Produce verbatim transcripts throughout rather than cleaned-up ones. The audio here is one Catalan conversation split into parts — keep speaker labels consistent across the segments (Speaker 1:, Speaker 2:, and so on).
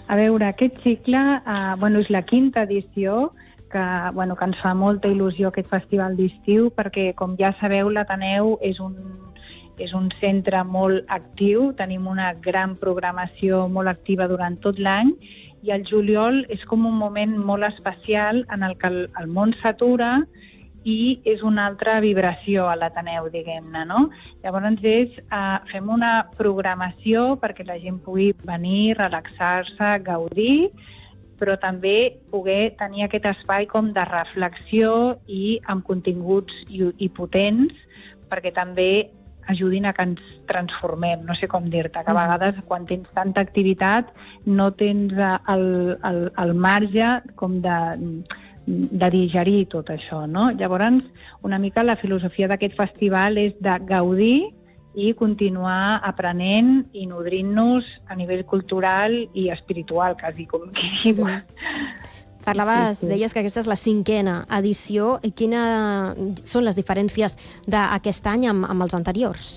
Speaker 1: A veure, aquest cicle eh, bueno, és la quinta edició, que, bueno, que ens fa molta il·lusió aquest festival d'estiu, perquè, com ja sabeu, l'Ateneu és un, és un centre molt actiu, tenim una gran programació molt activa durant tot l'any, i el juliol és com un moment molt especial en el que el, el món s'atura i és una altra vibració a l'Ateneu, diguem-ne, no? Llavors és, eh, fem una programació perquè la gent pugui venir, relaxar-se, gaudir, però també poder tenir aquest espai com de reflexió i amb continguts i, i potents, perquè també ajudin a que ens transformem, no sé com dir-te, que a vegades quan tens tanta activitat no tens el, el, el marge com de, de digerir tot això, no? Llavors, una mica la filosofia d'aquest festival és de gaudir i continuar aprenent i nodrint-nos a nivell cultural i espiritual, quasi com qui diu.
Speaker 2: Parlaves,
Speaker 1: Sí, sí.
Speaker 2: deies que aquesta és la cinquena edició. I quines són les diferències d'aquest any amb, amb els anteriors?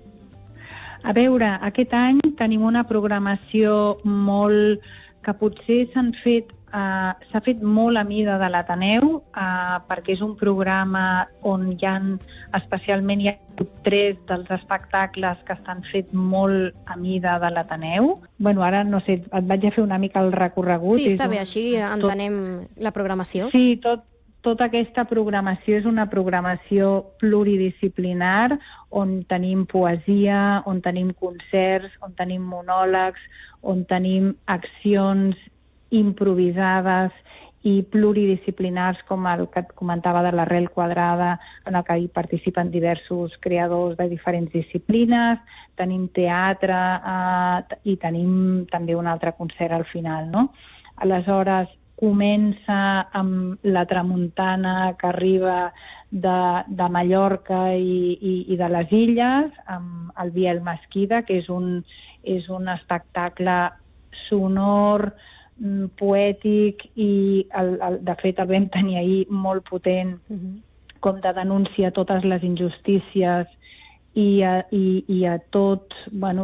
Speaker 1: A veure, aquest any tenim una programació molt que potser s'han fet Uh, s'ha fet molt a mida de l'Ateneu, uh, perquè és un programa on hi ha, especialment hi ha tres dels espectacles que estan fets molt a mida de l'Ateneu. Bueno, ara, no sé, et vaig a fer una mica el recorregut.
Speaker 2: Sí, està
Speaker 1: és
Speaker 2: bé,
Speaker 1: un,
Speaker 2: així entenem tot, la programació.
Speaker 1: Sí, tot, tota aquesta programació és una programació pluridisciplinar, on tenim poesia, on tenim concerts, on tenim monòlegs, on tenim accions improvisades i pluridisciplinars, com el que et comentava de l'Arrel Quadrada, en el que hi participen diversos creadors de diferents disciplines, tenim teatre eh, i tenim també un altre concert al final, no? Aleshores, comença amb la tramuntana que arriba de, de Mallorca i, i, i de les Illes, amb el Biel Mesquida, que és un, és un espectacle sonor, poètic i, el, el, de fet, el vam tenir ahir molt potent, uh-huh. com de denúncia a totes les injustícies i a, i, i a tot, bueno,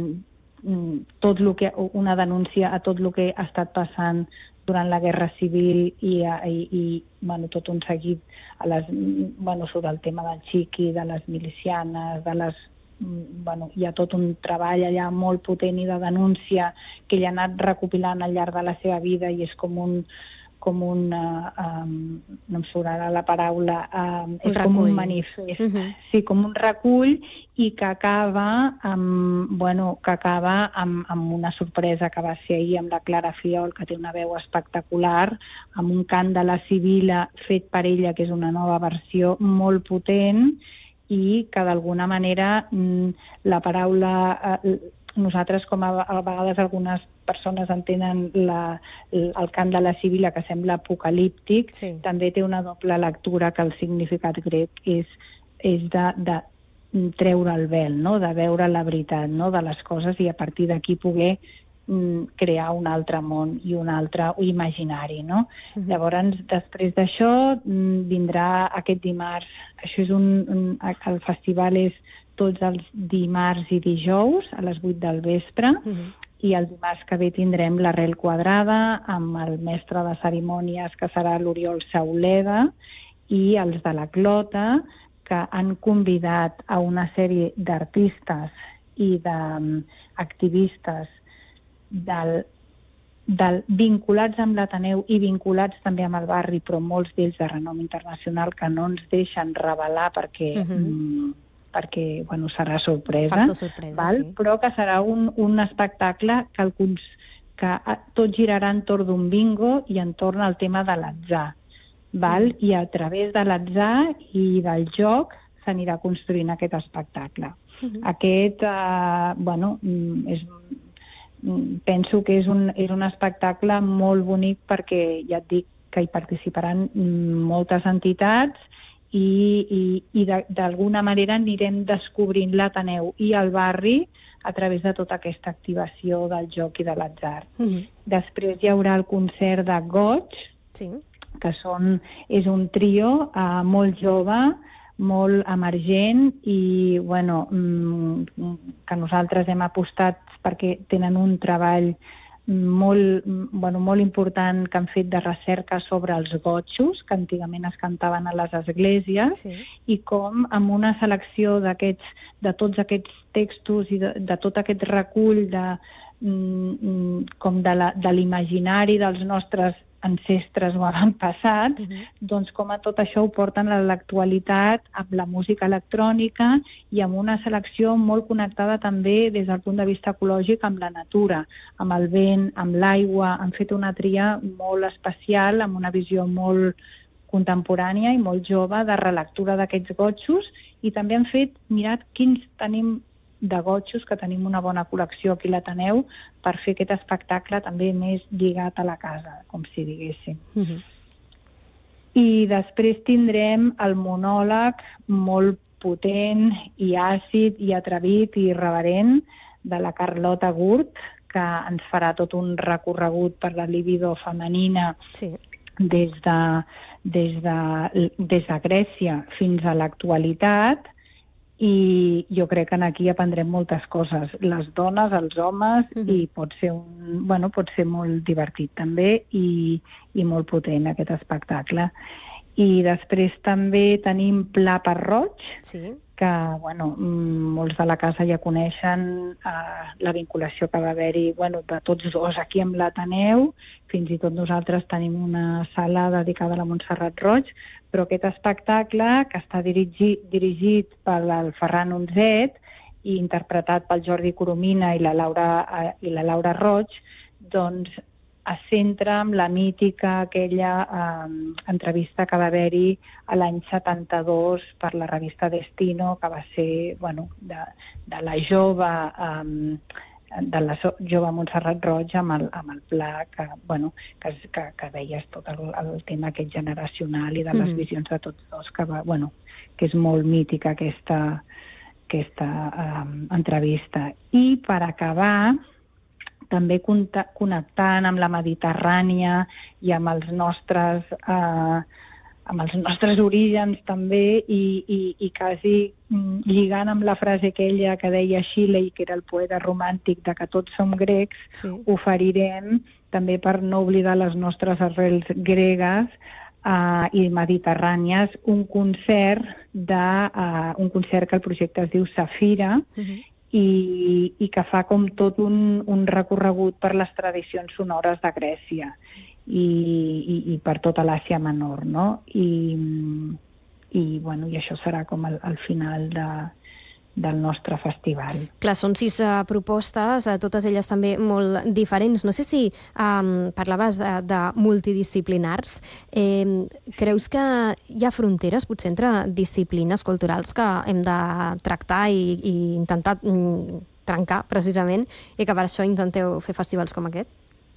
Speaker 1: tot lo que, una denúncia a tot el que ha estat passant durant la Guerra Civil i, i, i bueno, tot un seguit a les, bueno, sobre el tema del xiqui, de les milicianes, de les bueno, hi ha tot un treball allà molt potent i de denúncia que ell ha anat recopilant al llarg de la seva vida i és com un, com un uh, um, no em surt ara la paraula, uh, és
Speaker 2: recull.
Speaker 1: Com un manifest, uh-huh. sí, com un recull i que acaba amb, bueno, que acaba amb, amb una sorpresa que va ser ahir amb la Clara Fiol, que té una veu espectacular, amb un cant de la Sibila fet per ella, que és una nova versió molt potent, i que d'alguna manera la paraula, eh, nosaltres com a, a vegades algunes persones entenen la, el cant de la Sibila que sembla apocalíptic, sí. També té una doble lectura que el significat grec és, és de, de treure el vel, no? De veure la veritat, no? De les coses i a partir d'aquí poder crear un altre món i un altre imaginari, no? Uh-huh. Llavors, després d'això, vindrà aquest dimarts. Això és un, un... El festival és tots els dimarts i dijous a les vuit del vespre, uh-huh. i el dimarts que ve tindrem l'Arrel Quadrada amb el mestre de cerimònies, que serà l'Oriol Sauleda, i els de la Clota, que han convidat a una sèrie d'artistes i d'activistes Del, del, vinculats amb l'Ateneu i vinculats també amb el barri, però molts d'ells de renom internacional que no ens deixen revelar perquè, uh-huh. mm, perquè bueno, serà sorpresa,
Speaker 2: sorpresa
Speaker 1: val?
Speaker 2: Sí.
Speaker 1: Però que serà un, un espectacle que, el, que tot girarà entorn d'un bingo i entorn al tema de l'atzar, val? Uh-huh. I a través de l'atzar i del joc s'anirà construint aquest espectacle. Uh-huh. Aquest, eh, bueno, és... penso que és un, és un espectacle molt bonic perquè ja et dic que hi participaran moltes entitats i, i, i d'alguna manera anirem descobrint l'Ateneu i el barri a través de tota aquesta activació del joc i de l'atzar. Mm-hmm. Després hi haurà el concert de Goig, sí. que són, és un trio eh, molt jove, molt emergent i bueno, que nosaltres hem apostat perquè tenen un treball molt, bueno, molt important que han fet de recerca sobre els gotxos, que antigament es cantaven a les esglésies, sí. I com amb una selecció d'aquests, de tots aquests textos i de, de tot aquest recull de, mm, com de, la, de l'imaginari dels nostres ancestres o avantpassats, uh-huh. Doncs com a tot això ho porten a l'actualitat amb la música electrònica i amb una selecció molt connectada també des del punt de vista ecològic amb la natura, amb el vent, amb l'aigua. Han fet una tria molt especial, amb una visió molt contemporània i molt jove de relectura d'aquests gotxos, i també han fet, mirat quins tenim de gotxos, que tenim una bona col·lecció aquí a l'Ateneu, per fer aquest espectacle també més lligat a la casa, com si diguéssim. Uh-huh. I després tindrem el monòleg molt potent i àcid i atrevit i irreverent de la Carlota Gurt, que ens farà tot un recorregut per la libido femenina, sí. des de, des de, des de Grècia fins a l'actualitat. I jo crec que aquí aprendrem moltes coses, les dones, els homes, uh-huh. I pot ser, un, bueno, pot ser molt divertit també i, i molt potent aquest espectacle. I després també tenim Pla per Roig, sí. Que bueno, molts de la casa ja coneixen eh, la vinculació que va haver-hi, bueno, de tots dos aquí amb l'Ateneu. Fins i tot nosaltres tenim una sala dedicada a la Montserrat Roig, però aquest espectacle, que està dirigit, dirigit pel Ferran Onzet i interpretat pel Jordi Coromina i la Laura, eh, i la Laura Roig, doncs es centra en la mítica aquella eh, entrevista que va haver-hi a l'any setanta-dos per la revista Destino, que va ser, bueno, de, de la jove eh, de la jove Montserrat Roig amb el, amb el pla que, bueno, que, que, que veies tot el, el tema aquest generacional i de les mm. visions de tots dos, que, va, bueno, que és molt mítica aquesta, aquesta um, entrevista. I per acabar, també connectant amb la Mediterrània i amb els nostres, eh, amb els nostres orígens també, i, i, i quasi lligant amb la frase aquella que deia Shelley, que era el poeta romàntic de que tots som grecs, sí. Oferirem també, per no oblidar les nostres arrels gregues eh, i mediterrànies, un concert, de, eh, un concert que el projecte es diu Safira, uh-huh. I, i que fa com tot un, un recorregut per les tradicions sonores de Grècia i, i, i per tota l'Àsia Menor, no? I, i, bueno, i això serà com el, el final de, del nostre festival.
Speaker 2: Clar, són sis uh, propostes, uh, totes elles també molt diferents. No sé si um, parlaves de, de multidisciplinars. Eh, creus que hi ha fronteres, potser, entre disciplines culturals que hem de tractar i, i intentar mm, trencar, precisament, i que per això intenteu fer festivals com aquest?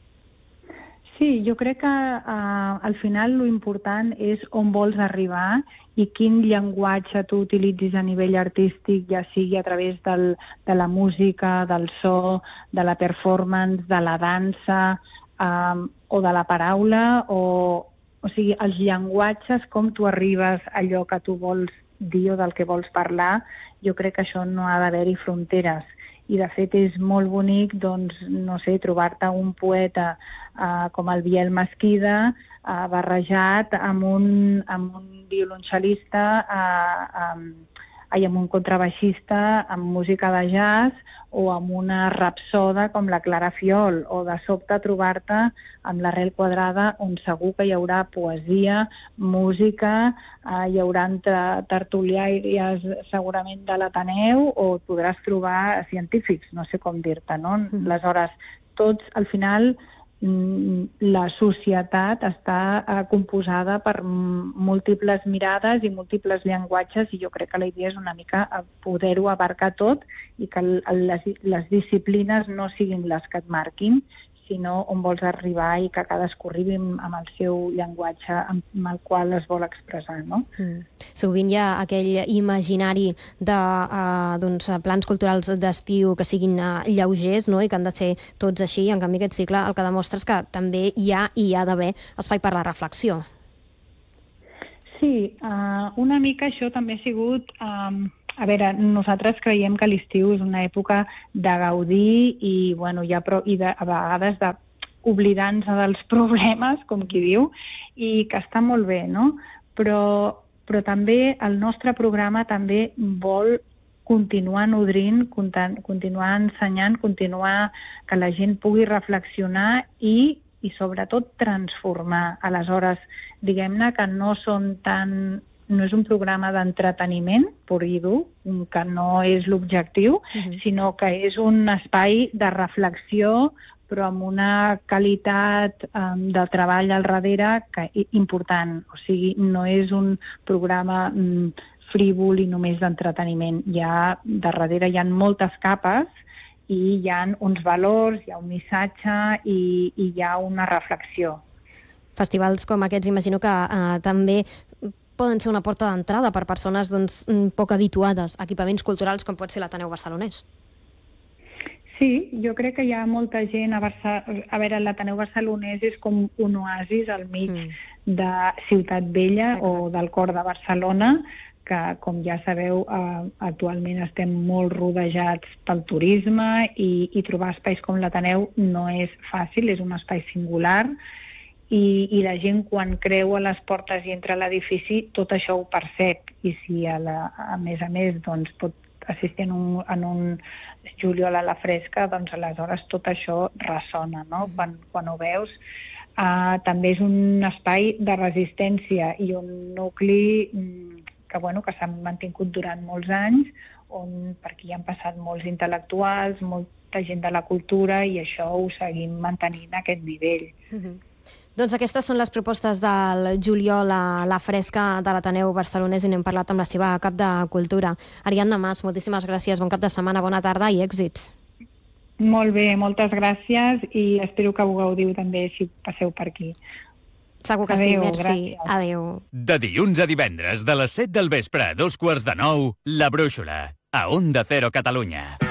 Speaker 1: Sí, jo crec que uh, al final l'important és on vols arribar i quin llenguatge tu utilitzis a nivell artístic, ja sigui a través del, de la música, del so, de la performance, de la dansa um, o de la paraula, o, o sigui, els llenguatges, com tu arribes a allò que tu vols dir o del que vols parlar. Jo crec que això no ha d'haver-hi fronteres. I, de fet, és molt bonic, doncs, no sé, trobar-te un poeta eh, com el Biel Mesquida eh, barrejat amb un, amb un violoncel·lista, eh, amb, ai, amb un contrabaixista, amb música de jazz, o amb una rapsoda com la Clara Fiol, o de sobte trobar-te amb l'Arrel Quadrada, on segur que hi haurà poesia, música, eh, hi haurà tertuliaires segurament de l'Ateneu, o et podràs trobar científics, no sé com dir-te, no? Mm. Aleshores, tots, al final, la societat està eh, composada per múltiples mirades i múltiples llenguatges, i jo crec que la idea és una mica poder-ho abarcar tot i que les, les disciplines no siguin les que et marquin, sinó on vols arribar i que cadascú arribi amb el seu llenguatge amb el qual es vol expressar, no?
Speaker 2: Mm. Sovint hi ha aquell imaginari de uh, doncs, plans culturals d'estiu que siguin uh, lleugers, no?, i que han de ser tots així, i en canvi aquest cicle el que demostra és que també hi ha i hi ha d'haver espai per la reflexió.
Speaker 1: Sí, uh, una mica això també ha sigut um, a veure, nosaltres creiem que l'estiu és una època de gaudir i, bueno, ja pro, i de, a vegades de oblidant-se dels problemes, com qui diu, i que està molt bé, no? Però, però també el nostre programa també vol continuar nodrint, continuar ensenyant, continuar que la gent pugui reflexionar i, i sobretot transformar. Aleshores, diguem-ne que no són tan... no és un programa d'entreteniment, pur i dur, que no és l'objectiu, uh-huh. sinó que és un espai de reflexió, però amb una qualitat um, de treball al darrere que, important. O sigui, no és un programa um, frívol i només d'entreteniment. Hi ha, darrere hi ha moltes capes i hi ha uns valors, hi ha un missatge i, i hi ha una reflexió.
Speaker 2: Festivals com aquests imagino que eh, també poden ser una porta d'entrada per persones doncs, poc habituades a equipaments culturals com pot ser l'Ateneu Barcelonès.
Speaker 1: Sí, jo crec que hi ha molta gent a Barcelona. A veure, l'Ateneu Barcelonès és com un oasis al mig mm. de Ciutat Vella Exacte. O del cor de Barcelona, que, com ja sabeu, eh, actualment estem molt rodejats pel turisme i, i trobar espais com l'Ateneu no és fàcil, és un espai singular. I, i la gent quan creu a les portes i entra a l'edifici tot això ho percep i si a, la, a més a més doncs, pot assistir en un, en un juliol a la fresca, doncs aleshores tot això ressona, no? Quan, quan ho veus. Uh, també és un espai de resistència i un nucli que, bueno, que s'ha mantingut durant molts anys, on, perquè hi han passat molts intel·lectuals, molta gent de la cultura i això ho seguim mantenint a aquest nivell.
Speaker 2: Mm-hmm. Doncs aquestes són les propostes del juliol a la fresca de l'Ateneu Barcelonès i n'hem parlat amb la seva cap de Cultura. Ariadna Mas, moltíssimes gràcies, bon cap de setmana, bona tarda i èxits.
Speaker 1: Molt bé, moltes gràcies i espero que ho gaudiu també si passeu per aquí.
Speaker 2: Segur que
Speaker 1: Adeu,
Speaker 2: sí, merci.
Speaker 1: Gràcies.
Speaker 2: Adéu.
Speaker 3: De dilluns a divendres, de les set del vespre a dos quarts de nou, La Brúixola, a Onda Cero Catalunya.